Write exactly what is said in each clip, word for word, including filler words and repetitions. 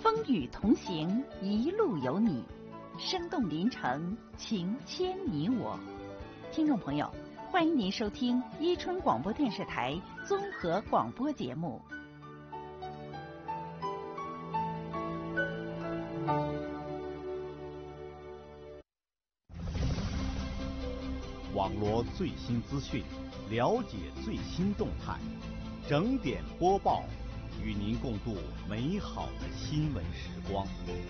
风雨同行，一路有你，生动临城，情牵你我。听众朋友，欢迎您收听伊春广播电视台综合广播节目。 网罗最新资讯，了解最新动态，整点播报，与您共度美好的新闻时光。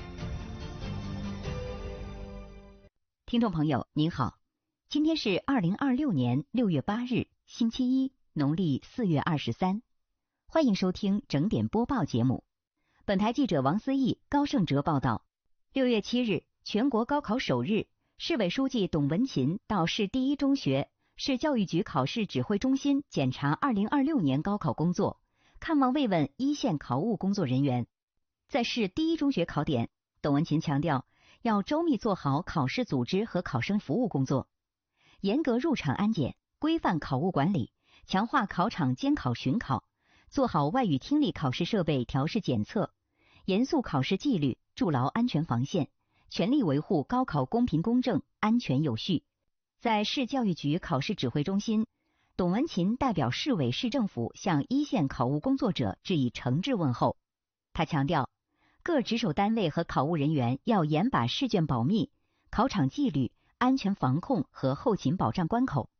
听众朋友您好，今天是二零二六年六月八日，星期一，农历四月二十三。欢迎收听整点播报节目。本台记者王思义、高胜哲报道。六月七日，全国高考首日，市委书记董文勤到市第一中学、市教育局考试指挥中心检查二零二六年高考工作，看望慰问一线考务工作人员。在市第一中学考点，董文勤强调，要周密做好考试组织和考生服务工作，严格入场安检，规范考务管理，强化考场监考巡考，做好外语听力考试设备调试检测，严肃考试纪律，筑牢安全防线，全力维护高考公平公正、安全有序。在市教育局考试指挥中心，董文勤代表市委市政府向一线考务工作者致以诚挚问候。他强调，各值守单位和考务人员要严把试卷保密、考场纪律、安全防控和后勤保障关口，